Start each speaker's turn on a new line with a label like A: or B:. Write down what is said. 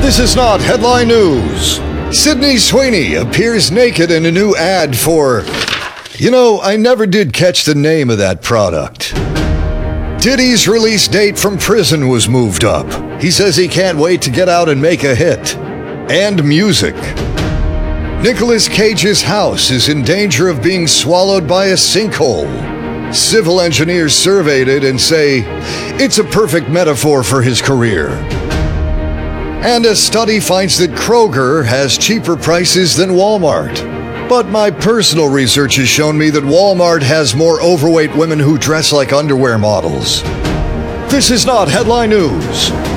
A: This is not headline news. Sydney Sweeney appears naked in a new ad for... You know, I never did catch the name of that product. Diddy's release date from prison was moved up. He says he can't wait to get out and make a hit. And music. Nicolas Cage's house is in danger of being swallowed by a sinkhole. Civil engineers surveyed it and say it's a perfect metaphor for his career. And a study finds that Kroger has cheaper prices than Walmart. But my personal research has shown me that Walmart has more overweight women who dress like underwear models. This is not headline news.